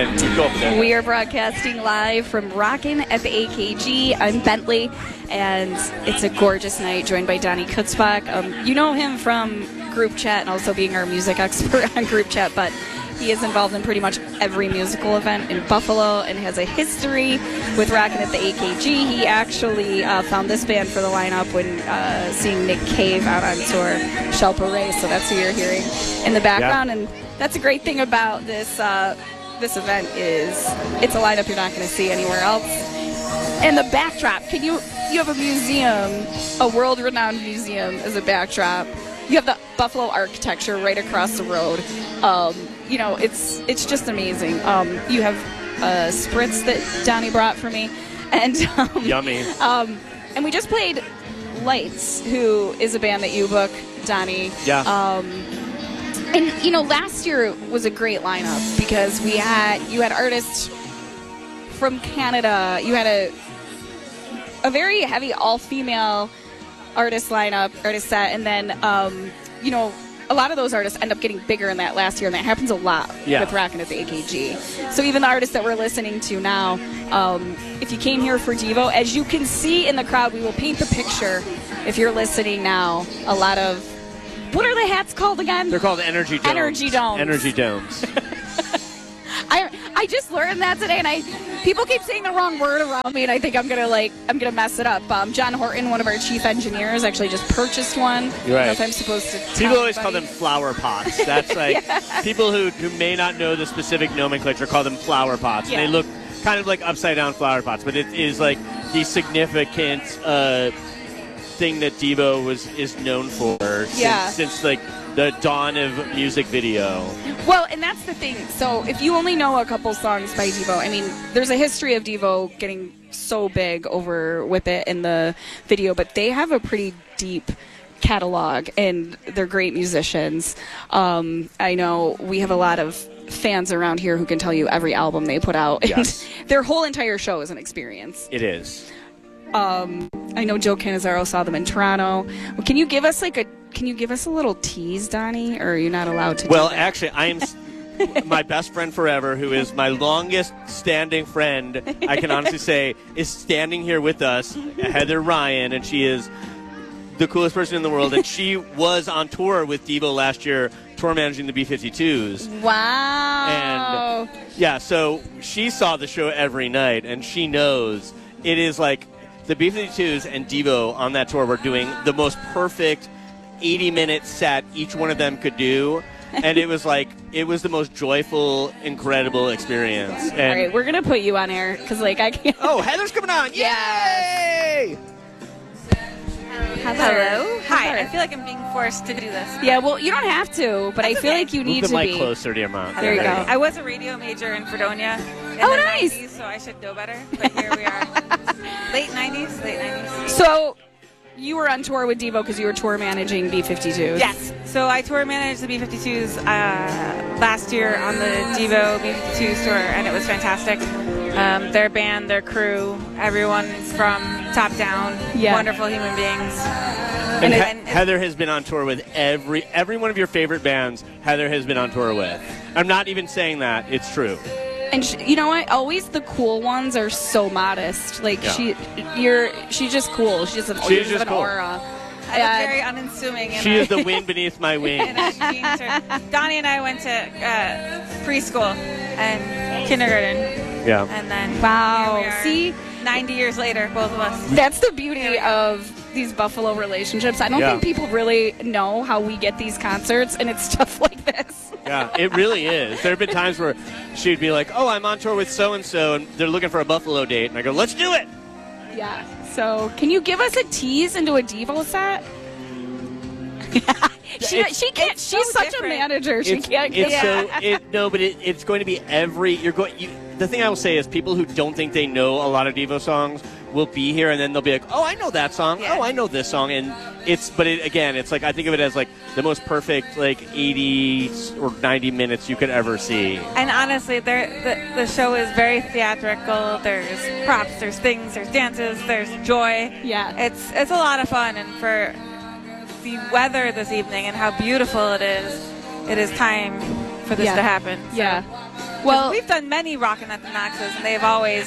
Lynn, you go up there. We are broadcasting live from Rockin' at the AKG. I'm Bentley, and it's a gorgeous night, joined by Donnie Kutzbach. You know him from Group Chat and also being our music expert on Group Chat, but he is involved in pretty much every musical event in Buffalo and has a history with Rockin' at the AKG. He actually found this band for the lineup when seeing Nick Cave out on tour, Shelpa Ray, so that's who you're hearing in the background. Yeah. And that's a great thing about this this event is it's a lineup you're not going to see anywhere else. And the backdrop, you have a museum, a world-renowned museum as a backdrop. You have the Buffalo architecture right across the road. You know, it's just amazing. You have a spritz that Donnie brought for me, and yummy. And we just played Lights, who is a band that you book, Donnie. Yeah. And you know, last year was a great lineup because you had artists from Canada. You had a very heavy all-female artist set, and then you know, a lot of those artists end up getting bigger in that last year, and that happens a lot with Rockin' at the AKG. So even the artists that we're listening to now, if you came here for Devo, as you can see in the crowd, we will paint the picture. If you're listening now, a lot of, what are the hats called again? They're called Energy Domes. Energy Domes. Energy Domes. I just learned that today, and people keep saying the wrong word around me, and I think I'm gonna mess it up. John Horton, one of our chief engineers, actually just purchased one. Right. I don't know if I'm supposed to tell People always anybody. call them flower pots. That's like people who may not know the specific nomenclature call them flower pots. Yeah. And they look kind of like upside down flower pots, but it is like the significant thing that Devo is known for since like the dawn of music video. Well, and that's the thing. So if you only know a couple songs by Devo, I mean, there's a history of Devo getting so big over Whip It in the video, but they have a pretty deep catalog, and they're great musicians. I know we have a lot of fans around here who can tell you every album they put out. Yes. And their whole entire show is an experience. It is. I know Joe Cannizzaro saw them in Toronto. Well, can you give us a little tease, Donnie, or are you not allowed to? Well, do that? actually, I am my best friend forever, who is my longest standing friend, I can honestly say, is standing here with us, Heather Ryan, and she is the coolest person in the world, and she was on tour with Devo last year, tour managing the B-52s. Wow. And yeah, so she saw the show every night, and she knows it is like the B-52s and Devo on that tour were doing the most perfect 80-minute set each one of them could do, and it was the most joyful, incredible experience. And all right, we're gonna put you on air because I can't. Oh, Heather's coming on! Yay! Hello. Hi. I feel like I'm being forced to do this. Yeah, well, you don't have to, but I feel like you need Move the to mic be closer to your mouth. There you go. I was a radio major in Fredonia. In Oh, the nice. 90s, so I should know better. But here we are. Late 90s. So you were on tour with Devo because you were tour managing B-52s. Yes. So I tour managed the B-52s last year on the Devo B-52s tour, and it was fantastic. Their band, their crew, everyone from top down, wonderful human beings. And Heather has been on tour with every one of your favorite bands. Heather has been on tour with. I'm not even saying that; it's true. And you know what? Always the cool ones are so modest. Like she's just cool. She's an cool. aura. I look very unassuming. She is the wind beneath my wings. Donnie and I went to preschool and kindergarten. Yeah. And then wow. Here we are, see, 90 years later, both of us. That's the beauty of these Buffalo relationships. I don't think people really know how we get these concerts, and it's stuff like this. Yeah, it really is. There have been times where she'd be like, "Oh, I'm on tour with so-and-so, and they're looking for a Buffalo date." And I go, "Let's do it!" Yeah. So, can you give us a tease into a Devo set? She can't. She's such different. a manager. She can't. It's going to be the thing I will say is people who don't think they know a lot of Devo songs will be here, and then they'll be like, "Oh, I know that song. Yeah. Oh, I know this song." And it's like I think of it as like the most perfect 80 or 90 minutes you could ever see. And honestly, the show is very theatrical. There's props, there's things, there's dances, there's joy. Yeah. It's a lot of fun, and for the weather this evening and how beautiful it is time for this to happen. So. Yeah. Well, we've done many Rockin' at the Maxes, and they've always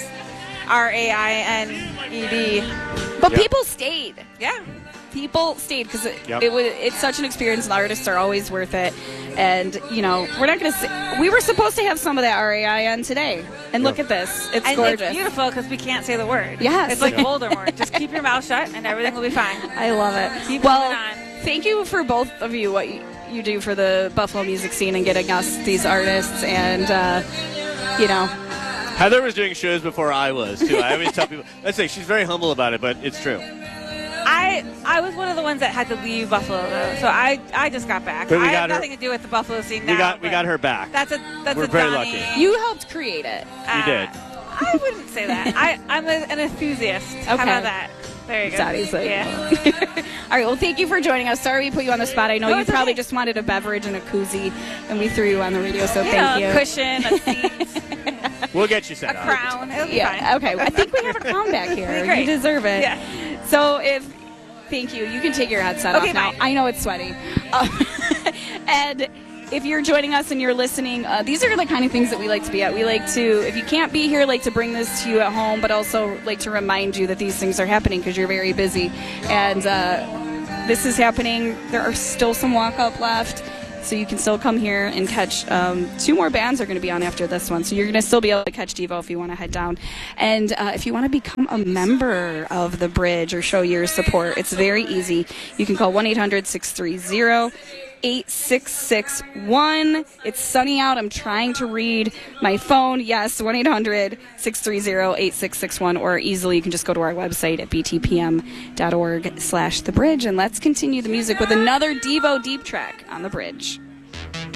RAINED. but Yep. people stayed. Yeah. People stayed because Yep. it's such an experience, and the artists are always worth it. And we're not going to. We were supposed to have some of that RAIN today, and look at this. It's And gorgeous. it's beautiful because we can't say the word. Yes. It's like Voldemort. Just keep your mouth shut, and everything will be fine. I love it. Keep well, moving on. thank you for both of you. What you do for the Buffalo music scene and getting us these artists, and Heather was doing shows before I was, too. I always tell people, let's say she's very humble about it, but it's true. I was one of the ones that had to leave Buffalo, though, so I just got back. But we I got have her- nothing to do with the Buffalo scene We now. got her back. That's We're a very Donnie, lucky. you helped create it. You did. I wouldn't say that. I'm an enthusiast. How Okay. about that? There you go. Donnie's like, yeah. All right, well, thank you for joining us. Sorry we put you on the spot. I know No, you it's probably okay. just wanted a beverage and a koozie, and we threw you on the radio, so You thank know, you. a cushion, a seat, We'll get you set a up. crown. It'll be Yeah, fine. okay. I think we have a crown back here. Great. You deserve it. Yeah. So thank you. You can take your headset Okay, off now. bye. I know it's sweaty. And if you're joining us and you're listening, these are the kind of things that we like to be at. We like to, if you can't be here, like to bring this to you at home, but also like to remind you that these things are happening because you're very busy. And this is happening. There are still some walk-up left. So you can still come here and catch. 2 more bands are going to be on after this one. So you're going to still be able to catch Devo if you want to head down. And if you want to become a member of the Bridge or show your support, it's very easy. You can call 1-800-630-8661. It's sunny out. I'm trying to read my phone. Yes, 1-800-630-8661. Or easily you can just go to our website at btpm.org/thebridge. And let's continue the music with another Devo Deep track on the Bridge.